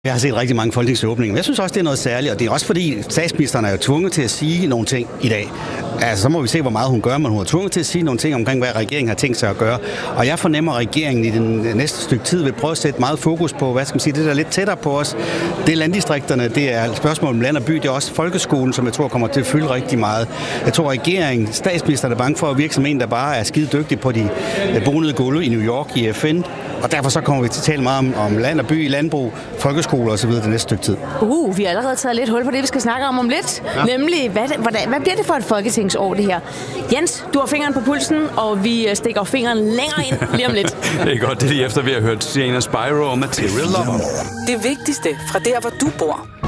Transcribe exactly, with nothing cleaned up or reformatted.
Jeg har set rigtig mange folketingsåbninger, men jeg synes også, det er noget særligt, og det er også fordi statsministeren er jo tvunget til at sige nogle ting i dag. Altså, så må vi se, hvor meget hun gør, men hun er tvunget til at sige nogle ting omkring, hvad regeringen har tænkt sig at gøre. Og jeg fornemmer, at regeringen i den næste stykke tid vil prøve at sætte meget fokus på, hvad skal man sige, det der er lidt tættere på os. Det er landdistrikterne, det er spørgsmål om land og by, det er også folkeskolen, som jeg tror kommer til at fylde rigtig meget. Jeg tror, regeringen, statsministeren er bange for at virke som en, der bare er skide dygtig på de bonede gulve i New York i F N. Og derfor så kommer vi til at tale meget om, om land og by, landbrug, folkeskoler osv. det næste stykke tid. Uh, vi har allerede taget lidt hul på det, vi skal snakke om om lidt. Ja. Nemlig, hvad, hvordan, hvad bliver det for et folketingsår, det her? Jens, du har fingeren på pulsen, og vi stikker fingeren længere ind lige om lidt. Det er godt, det er lige efter, vi har hørt Sienna Spyro og Material Lover. Det vigtigste fra der, hvor du bor.